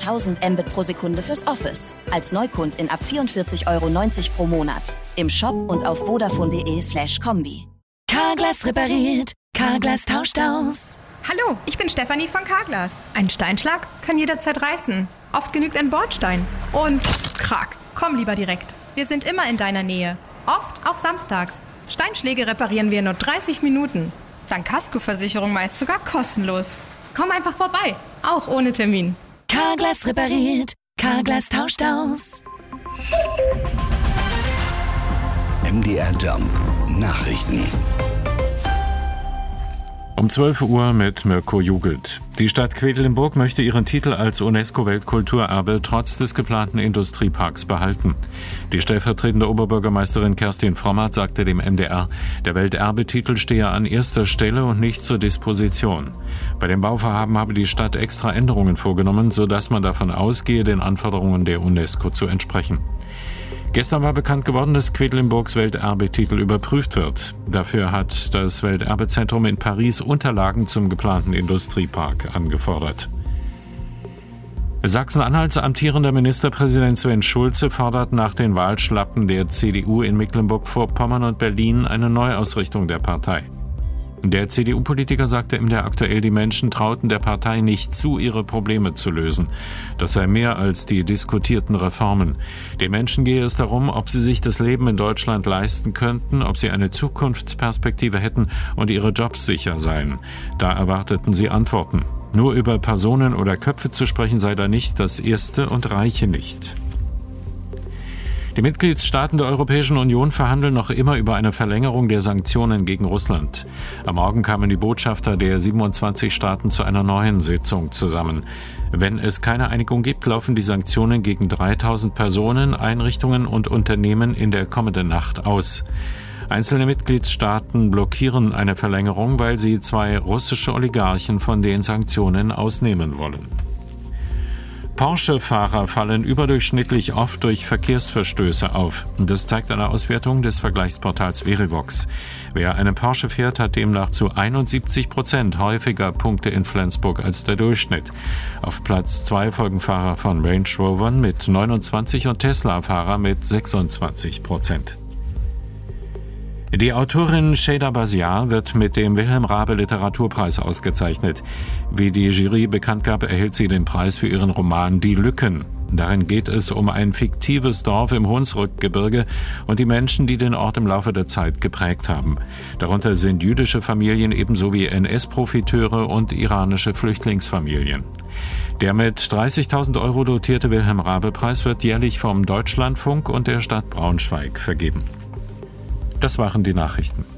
1000 Mbit pro Sekunde fürs Office. Als Neukundin ab 44,90 € pro Monat. Im Shop und auf vodafone.de/kombi. Carglass repariert, Carglass tauscht aus. Hallo, ich bin Stefanie von Carglass. Ein Steinschlag kann jederzeit reißen. Oft genügt ein Bordstein. Und krack, komm lieber direkt. Wir sind immer in deiner Nähe. Oft auch samstags. Steinschläge reparieren wir in nur 30 Minuten. Dank Kaskoversicherung meist sogar kostenlos. Komm einfach vorbei, auch ohne Termin. Carglass repariert, Carglass tauscht aus. MDR Jump Nachrichten. Um 12 Uhr mit Mirko Jugelt. Die Stadt Quedlinburg möchte ihren Titel als UNESCO-Weltkulturerbe trotz des geplanten Industrieparks behalten. Die stellvertretende Oberbürgermeisterin Kerstin Frommert sagte dem MDR, der Welterbetitel stehe an erster Stelle und nicht zur Disposition. Bei dem Bauvorhaben habe die Stadt extra Änderungen vorgenommen, sodass man davon ausgehe, den Anforderungen der UNESCO zu entsprechen. Gestern war bekannt geworden, dass Quedlinburgs Welterbetitel überprüft wird. Dafür hat das Welterbezentrum in Paris Unterlagen zum geplanten Industriepark angefordert. Sachsen-Anhalts amtierender Ministerpräsident Sven Schulze fordert nach den Wahlschlappen der CDU in Mecklenburg-Vorpommern und Berlin eine Neuausrichtung der Partei. Der CDU-Politiker sagte MDR aktuell, die Menschen trauten der Partei nicht zu, ihre Probleme zu lösen. Das sei mehr als die diskutierten Reformen. Den Menschen gehe es darum, ob sie sich das Leben in Deutschland leisten könnten, ob sie eine Zukunftsperspektive hätten und ihre Jobs sicher seien. Da erwarteten sie Antworten. Nur über Personen oder Köpfe zu sprechen sei da nicht das Erste und reiche nicht. Die Mitgliedstaaten der Europäischen Union verhandeln noch immer über eine Verlängerung der Sanktionen gegen Russland. Am Morgen kamen die Botschafter der 27 Staaten zu einer neuen Sitzung zusammen. Wenn es keine Einigung gibt, laufen die Sanktionen gegen 3000 Personen, Einrichtungen und Unternehmen in der kommenden Nacht aus. Einzelne Mitgliedstaaten blockieren eine Verlängerung, weil sie 2 russische Oligarchen von den Sanktionen ausnehmen wollen. Porsche-Fahrer fallen überdurchschnittlich oft durch Verkehrsverstöße auf. Das zeigt eine Auswertung des Vergleichsportals Verivox. Wer einen Porsche fährt, hat demnach zu 71% häufiger Punkte in Flensburg als der Durchschnitt. Auf Platz 2 folgen Fahrer von Range Rovern mit 29 und Tesla-Fahrer mit 26%. Die Autorin Şeyda Basiar wird mit dem Wilhelm Raabe Literaturpreis ausgezeichnet. Wie die Jury bekannt gab, erhält sie den Preis für ihren Roman Die Lücken. Darin geht es um ein fiktives Dorf im Hunsrückgebirge und die Menschen, die den Ort im Laufe der Zeit geprägt haben. Darunter sind jüdische Familien ebenso wie NS-Profiteure und iranische Flüchtlingsfamilien. Der mit 30.000 € dotierte Wilhelm Raabe Preis wird jährlich vom Deutschlandfunk und der Stadt Braunschweig vergeben. Das waren die Nachrichten.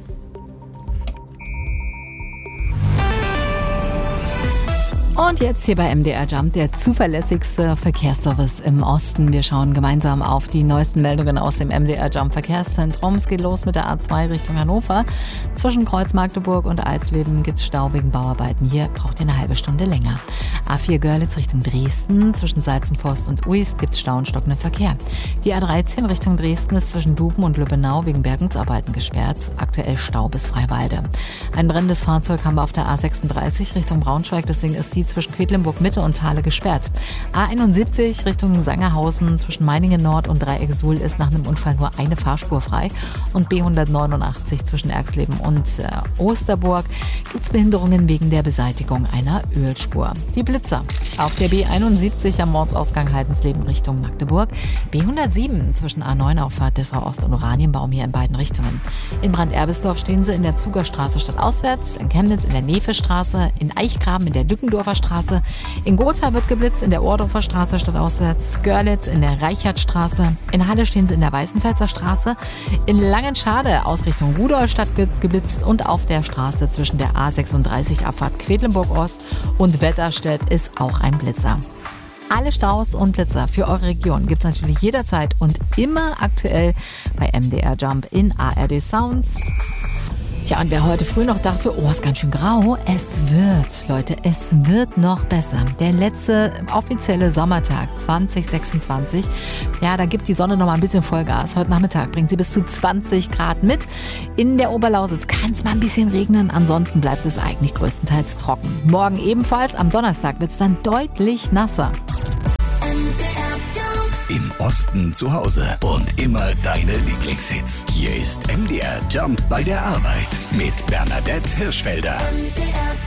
Und jetzt hier bei MDR Jump, der zuverlässigste Verkehrsservice im Osten. Wir schauen gemeinsam auf die neuesten Meldungen aus dem MDR Jump Verkehrszentrum. Es geht los mit der A2 Richtung Hannover. Zwischen Kreuz Magdeburg und Alsleben gibt es Stau wegen Bauarbeiten. Hier braucht ihr eine halbe Stunde länger. A4 Görlitz Richtung Dresden. Zwischen Salzenforst und Uist gibt es Stau und stockenden Verkehr. Die A13 Richtung Dresden ist zwischen Duben und Lübbenau wegen Bergungsarbeiten gesperrt. Aktuell Stau bis Freiwalde. Ein brennendes Fahrzeug haben wir auf der A36 Richtung Braunschweig. Deswegen ist die zwischen Quedlinburg Mitte und Thale gesperrt. A71 Richtung Sangerhausen zwischen Meiningen Nord und Dreieck Suhl ist nach einem Unfall nur eine Fahrspur frei. Und B189 zwischen Erxleben und Osterburg gibt es Behinderungen wegen der Beseitigung einer Ölspur. Die Blitzer auf der B71 am Mordsausgang Haldensleben Richtung Magdeburg. B107 zwischen A9 Auffahrt Dessau Ost und Oranienbaum hier in beiden Richtungen. In Brand-Erbisdorf stehen sie in der Zugerstraße stadtauswärts, in Chemnitz in der Nevestraße, in Eichgraben in der Lückendorfer Straße, in Gotha wird geblitzt in der Ohrdorfer Straße stadtauswärts, Görlitz in der Reichertstraße, in Halle stehen sie in der Weißenfelser Straße, in Langenschade aus Richtung Rudolstadt wird geblitzt und auf der Straße zwischen der A36 Abfahrt Quedlinburg Ost und Wetterstedt ist auch ein Blitzer. Alle Staus und Blitzer für eure Region gibt es natürlich jederzeit und immer aktuell bei MDR Jump in ARD Sounds. Tja, und wer heute früh noch dachte, oh, ist ganz schön grau, es wird noch besser. Der letzte offizielle Sommertag 2026, ja, da gibt die Sonne noch mal ein bisschen Vollgas. Heute Nachmittag bringt sie bis zu 20 Grad mit. In der Oberlausitz kann es mal ein bisschen regnen, ansonsten bleibt es eigentlich größtenteils trocken. Morgen ebenfalls, am Donnerstag wird es dann deutlich nasser. Osten zu Hause und immer deine Lieblingshits. Hier ist MDR Jump bei der Arbeit mit Bernadette Hirschfelder. MDR